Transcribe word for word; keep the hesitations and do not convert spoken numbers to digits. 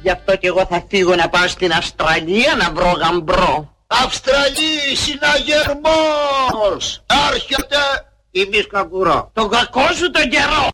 Γι' αυτό και εγώ θα φύγω να πάω στην Αυστραλία να βρω γαμπρό. Αυστραλή, συναγερμός! Άρχεται η Μπισκακουρό. Τον κακό σου τον καιρό.